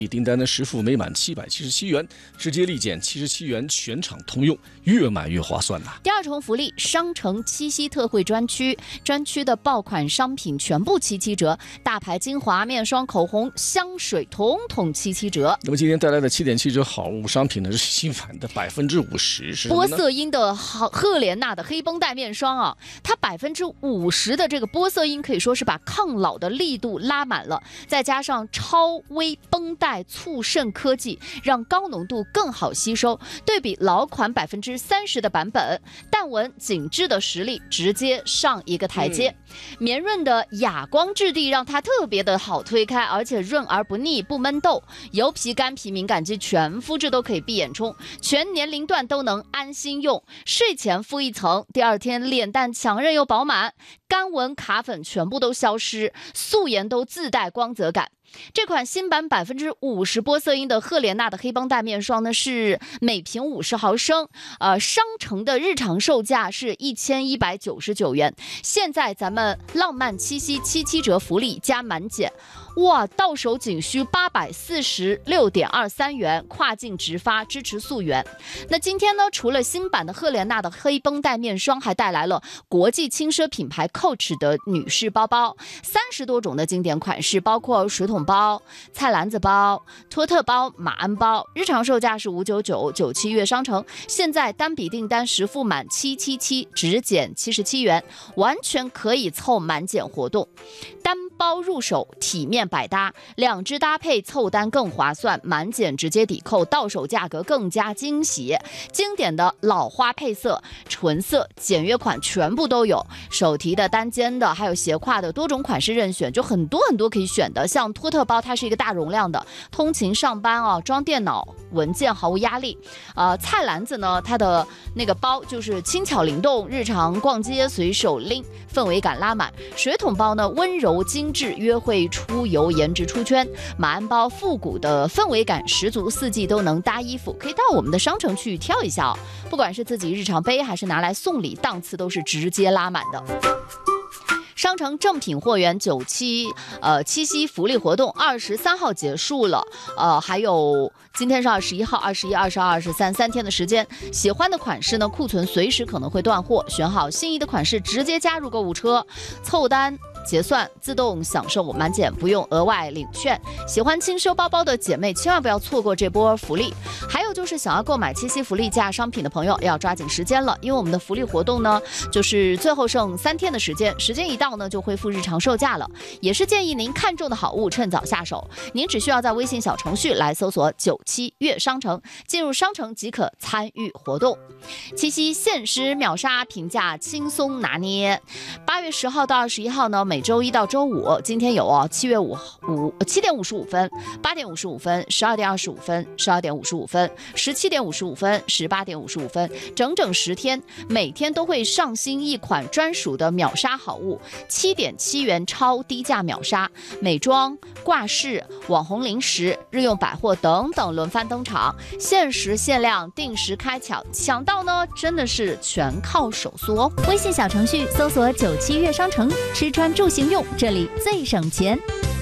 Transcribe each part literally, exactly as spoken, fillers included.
订单的实付每满七百七十七元，直接立减七十七元，全场通用，越买越划算呐。 第二重福利，商城七夕特惠专区，专区的爆款商品全部七七折，大牌精华、面霜、口红、香水统统七七折。 那么今天带来的七点七折好物商品呢，是新版的百分之五十，是波色因的赫莲娜的黑绷带面霜啊，它百分之五十的这个波色因可以说是把抗老的力度拉满了，再加上超微绷带促渗科技，让高浓度更好吸收。对比老款百分之三十的版本，淡纹紧致的实力直接上一个台阶。嗯、绵润的哑光质地让它特别的好推开，而且润而不腻，不闷痘。油皮、干皮、敏感肌全肤质都可以闭眼冲，全年龄段都能安心用。睡前敷一层，第二天脸蛋强韧又饱满，干纹卡粉全部都消失，素颜都自带光泽感。这款新版百分之五十波色因的赫莲娜的黑绷带面霜呢，是每瓶五十毫升，呃，商城的日常售价是一千一百九十九元，现在咱们浪漫七夕七七折福利加满减，哇，到手仅需八百四十六点二三元，跨境直发，支持溯源。那今天呢，除了新版的赫莲娜的黑绷带面霜，还带来了国际轻奢品牌 Coach 的女士包包，三十多种的经典款式，包括水桶包、菜篮子包、托特包、马鞍包，日常售价是五百九十九，九七月商城，现在单笔订单实付满七七七，直减七十七元，完全可以凑满减活动。单包入手，体面百搭，两支搭配凑单更划算，满减直接抵扣，到手价格更加惊喜。经典的老花配色、纯色、简约款全部都有，手提的、单肩的，还有斜挎的，多种款式任选，就很多很多可以选的。像托特包，它是一个大容量的，通勤上班啊，装电脑文件毫无压力。呃，菜篮子呢，它的那个包就是轻巧灵动，日常逛街随手拎，氛围感拉满。水桶包呢，温柔精致，约会出游颜值出圈。马鞍包复古的氛围感十足，四季都能搭衣服，可以到我们的商城去挑一下哦。不管是自己日常背还是拿来送礼，档次都是直接拉满的。商城正品货源九七呃七夕福利活动二十三号结束了，呃，还有今天是二十一号、二十一、二十二、二十三三天的时间。喜欢的款式呢，库存随时可能会断货，选好心仪的款式直接加入购物车，凑单结算自动享受满减，不用额外领券。喜欢轻奢包包的姐妹千万不要错过这波福利。还有就是想要购买七夕福利价商品的朋友要抓紧时间了，因为我们的福利活动呢，就是最后剩三天的时间，时间一到呢就恢复日常售价了。也是建议您看中的好物趁早下手，您只需要在微信小程序来搜索九七月商城，进入商城即可参与活动。七夕限时秒杀，平价轻松拿捏。八月十号到二十一号呢，每周一到周五，今天有哦，七月五五七点五十五分、八点五十五分、十二点二十五分、十二点五十五分、十七点五十五分、十八点五十五分，整整十天，每天都会上新一款专属的秒杀好物，七点七元超低价秒杀，美妆、挂饰、网红零食、日用百货等等轮番登场，限时限量，定时开抢，抢到呢真的是全靠手速哦。 微信小程序搜索九七月商城，吃穿住行用，这里最省钱。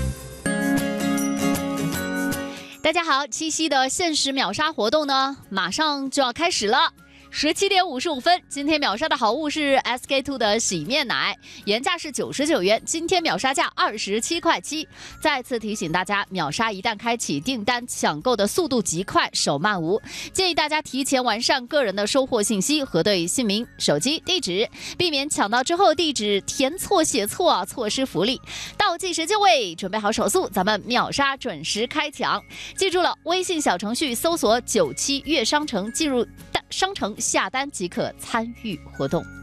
大家好，七夕的限时秒杀活动呢，马上就要开始了。十七点五十五分，今天秒杀的好物是 S K two 的洗面奶，原价是九十九元，今天秒杀价二十七块七。再次提醒大家，秒杀一旦开启，订单抢购的速度极快，手慢无，建议大家提前完善个人的收货信息，核对姓名、手机、地址，避免抢到之后地址填错写错，错失福利。倒计时就位，准备好手速，咱们秒杀准时开抢。记住了，微信小程序搜索九七月商城，进入商城下单即可参与活动。